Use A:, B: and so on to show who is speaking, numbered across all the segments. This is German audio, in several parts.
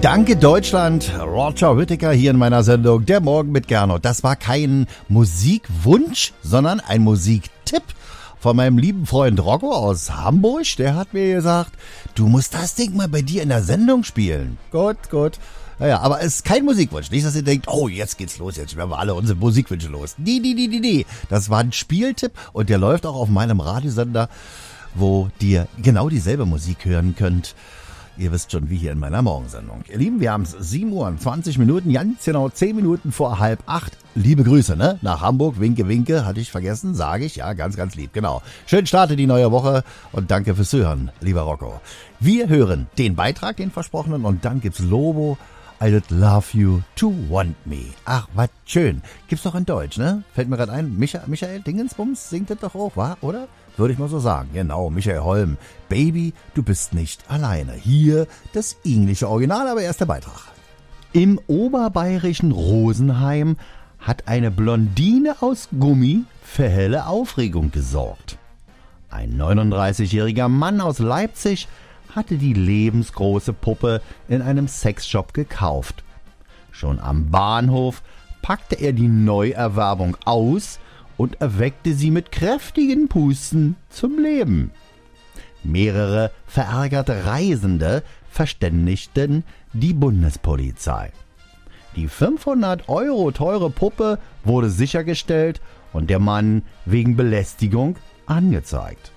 A: Danke Deutschland, Roger Whittaker hier in meiner Sendung Der Morgen mit Gernot. Das war kein Musikwunsch, sondern ein Musiktipp von meinem lieben Freund Rocco aus Hamburg. Der hat mir gesagt, du musst das Ding mal bei dir in der Sendung spielen. Gut. Naja, aber es ist kein Musikwunsch. Nicht, dass ihr denkt, oh, jetzt geht's los, jetzt werden wir alle unsere Musikwünsche los. Nee. Das war ein Spieltipp und der läuft auch auf meinem Radiosender, wo ihr genau dieselbe Musik hören könnt. Ihr wisst schon, wie hier in meiner Morgensendung. Ihr Lieben, wir haben es 7 Uhr und 20 Minuten, ganz genau 10 Minuten vor 7:30. Liebe Grüße, ne? Nach Hamburg, winke, hatte ich vergessen, sage ich, ja, ganz lieb, genau. Schön starte die neue Woche und danke fürs Hören, lieber Rocco. Wir hören den Beitrag, den versprochenen, und dann gibt's Lobo, I Did Love You to Want Me. Ach, was schön. Gibt's doch in Deutsch, ne? Fällt mir gerade ein, Michael Dingensbums singt das doch auch, wa? Oder? Würde ich mal so sagen. Genau, Michael Holm. Baby, du bist nicht alleine. Hier das englische Original, aber erst der Beitrag. Im oberbayerischen Rosenheim hat eine Blondine aus Gummi für helle Aufregung gesorgt. Ein 39-jähriger Mann aus Leipzig hatte die lebensgroße Puppe in einem Sexshop gekauft. Schon am Bahnhof packte er die Neuerwerbung aus und erweckte sie mit kräftigen Pusten zum Leben. Mehrere verärgerte Reisende verständigten die Bundespolizei. Die 500 € teure Puppe wurde sichergestellt und der Mann wegen Belästigung angezeigt.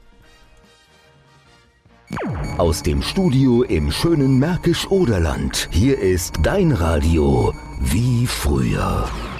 B: Aus dem Studio im schönen Märkisch-Oderland. Hier ist dein Radio wie früher.